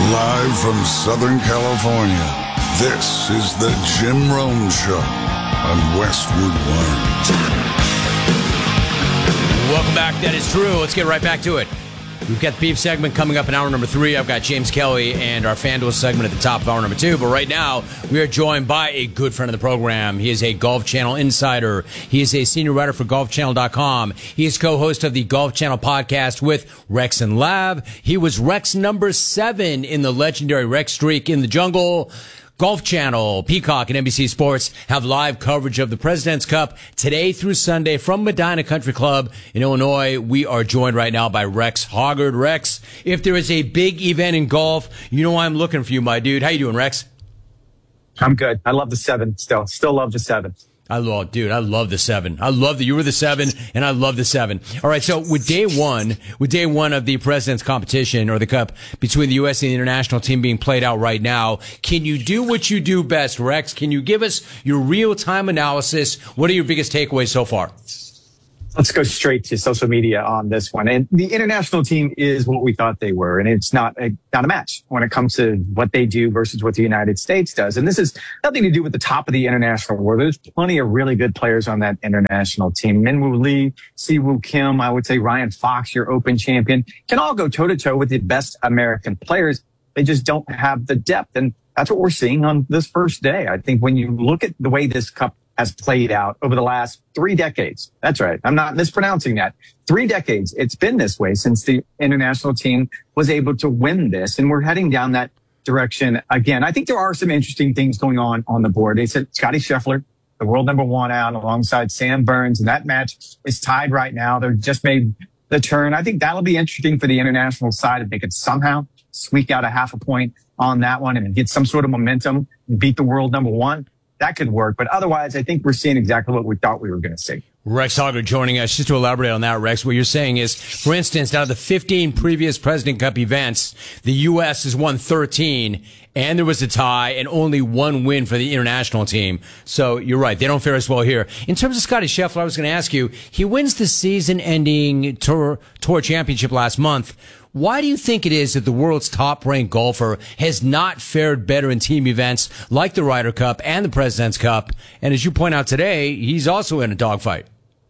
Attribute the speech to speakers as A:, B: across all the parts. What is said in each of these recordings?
A: Live from Southern California, this is the Jim Rome Show on Westwood One.
B: Welcome back. That is true. Let's get right back to it. We've got the beef segment coming up in hour number 3. I've got James Kelly and our FanDuel segment at the top of hour number 2. But right now, we are joined by a good friend of the program. He is a Golf Channel insider. He is a senior writer for GolfChannel.com. He is co-host of the Golf Channel podcast with Rex and Lav. He was Rex number 7 in the legendary Rex streak in the jungle. Golf Channel, Peacock, and NBC Sports have live coverage of the President's Cup today through Sunday from Medina Country Club in Illinois. We are joined right now by Rex Hoggard. Rex, if there is a big event in golf, you know I'm looking for you, my dude. How you doing, Rex?
C: I'm good. I love the 7 still. Still love the 7.
B: I love the 7. I love that you were the 7, and I love the 7. All right, so with day one of the President's competition or the Cup between the U.S. and the international team being played out right now, can you do what you do best, Rex? Can you give us your real-time analysis? What are your biggest takeaways so far?
C: Let's go straight to social media on this one. And the international team is what we thought they were. And it's not a match when it comes to what they do versus what the United States does. And this is nothing to do with the top of the international world. There's plenty of really good players on that international team. Minwoo Lee, Siwoo Kim, I would say Ryan Fox, your Open champion, can all go toe to toe with the best American players. They just don't have the depth. And that's what we're seeing on this first day. I think when you look at the way this Cup has played out over the last 3 decades. That's right. I'm not mispronouncing that. 3 decades. It's been this way since the international team was able to win this. And we're heading down that direction again. I think there are some interesting things going on the board. They said Scottie Scheffler, the world number 1 out alongside Sam Burns. And that match is tied right now. They've just made the turn. I think that'll be interesting for the international side if they could somehow squeak out a half a point on that one and get some sort of momentum and beat the world number 1. That could work. But otherwise, I think we're seeing exactly what we thought we were going to see.
B: Rex Hoggard joining us. Just to elaborate on that, Rex, what you're saying is, for instance, out of the 15 previous President Cup events, the U.S. has won 13, and there was a tie and only 1 win for the international team. So you're right. They don't fare as well here. In terms of Scottie Scheffler, I was going to ask you, he wins the season-ending tour championship last month. Why do you think it is that the world's top-ranked golfer has not fared better in team events like the Ryder Cup and the President's Cup? And as you point out today, he's also in a dogfight.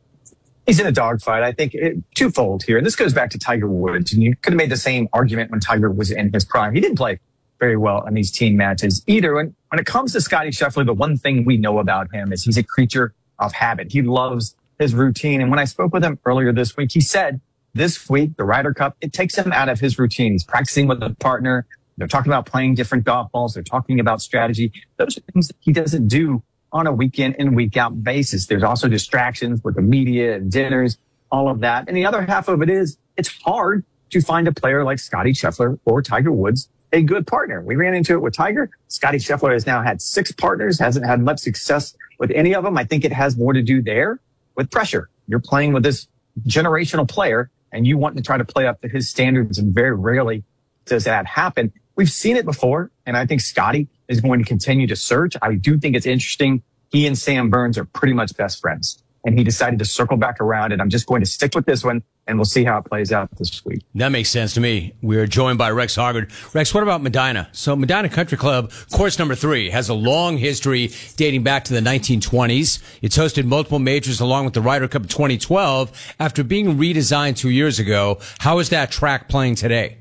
C: He's in a dogfight. I think twofold here. And this goes back to Tiger Woods. And you could have made the same argument when Tiger was in his prime. He didn't play very well in these team matches either. When it comes to Scottie Scheffler, the one thing we know about him is he's a creature of habit. He loves his routine. And when I spoke with him earlier this week, he said, this week, the Ryder Cup, it takes him out of his routine. He's practicing with a partner. They're talking about playing different golf balls. They're talking about strategy. Those are things that he doesn't do on a week in and week out basis. There's also distractions with the media and dinners, all of that. And the other half of it is it's hard to find a player like Scottie Scheffler or Tiger Woods a good partner. We ran into it with Tiger. Scottie Scheffler has now had 6 partners, hasn't had much success with any of them. I think it has more to do there with pressure. You're playing with this generational player, and you want to try to play up to his standards, and very rarely does that happen. We've seen it before, and I think Scottie is going to continue to search. I do think it's interesting. He and Sam Burns are pretty much best friends, and he decided to circle back around, and I'm just going to stick with this one, and we'll see how it plays out this week.
B: That makes sense to me. We're joined by Rex Hoggard. Rex, what about Medina? So Medina Country Club, course number 3, has a long history dating back to the 1920s. It's hosted multiple majors along with the Ryder Cup of 2012 after being redesigned 2 years ago. How is that track playing today?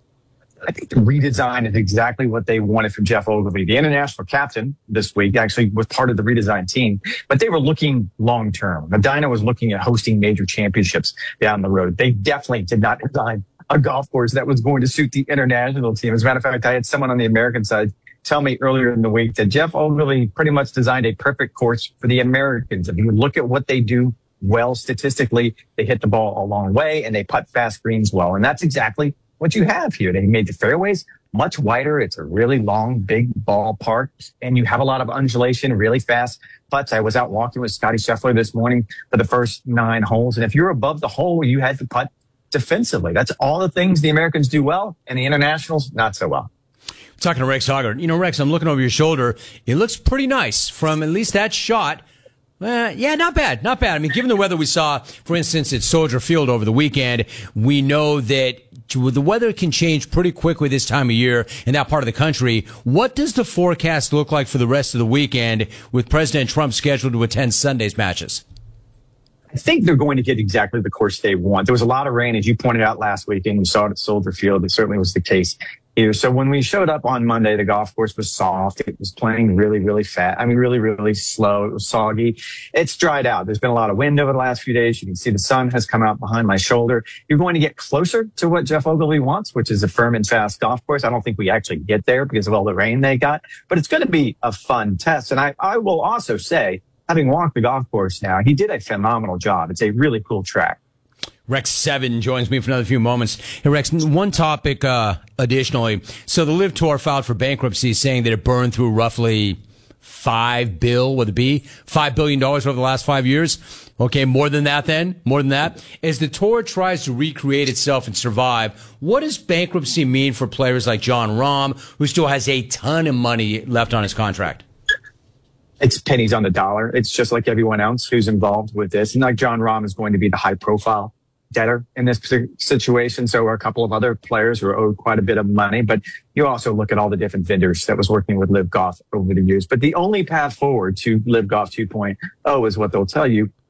C: I think the redesign is exactly what they wanted from Jeff Ogilvy. The international captain this week actually was part of the redesigned team, but they were looking long term. Medina was looking at hosting major championships down the road. They definitely did not design a golf course that was going to suit the international team. As a matter of fact, I had someone on the American side tell me earlier in the week that Jeff Ogilvy pretty much designed a perfect course for the Americans. If you look at what they do well statistically, they hit the ball a long way and they putt fast greens well. And that's exactly what you have here. They made the fairways much wider. It's a really long, big ballpark, and you have a lot of undulation, really fast putts. I was out walking with Scottie Scheffler this morning for the first 9 holes, and if you're above the hole, you had to putt defensively. That's all the things the Americans do well, and the internationals not so well.
B: Talking to Rex Hoggard. You know, Rex, I'm looking over your shoulder. It looks pretty nice from at least that shot. Yeah, not bad. Not bad. I mean, given the weather we saw, for instance, at Soldier Field over the weekend, we know that the weather can change pretty quickly this time of year in that part of the country. What does the forecast look like for the rest of the weekend with President Trump scheduled to attend Sunday's matches?
C: I think they're going to get exactly the course they want. There was a lot of rain, as you pointed out last weekend. We saw it at Soldier Field. It certainly was the case here. So when we showed up on Monday, the golf course was soft. It was playing really, really fast. I mean, really, really slow. It was soggy. It's dried out. There's been a lot of wind over the last few days. You can see the sun has come out behind my shoulder. You're going to get closer to what Jeff Ogilvy wants, which is a firm and fast golf course. I don't think we actually get there because of all the rain they got, but it's going to be a fun test. And I will also say, having walked the golf course now, he did a phenomenal job. It's a really cool track.
B: Rex 7 joins me for another few moments. Hey, Rex, one topic additionally. So the LIV Tour filed for bankruptcy, saying that it burned through roughly $5 billion over the last 5 years. Okay, more than that then? More than that? As the tour tries to recreate itself and survive, what does bankruptcy mean for players like Jon Rahm, who still has a ton of money left on his contract?
C: It's pennies on the dollar. It's just like everyone else who's involved with this. And like Jon Rahm is going to be the high profile debtor in this situation. So are a couple of other players who are owed quite a bit of money. But you also look at all the different vendors that was working with LIV Golf over the years. But the only path forward to LIV Golf 2.0 is what they'll tell you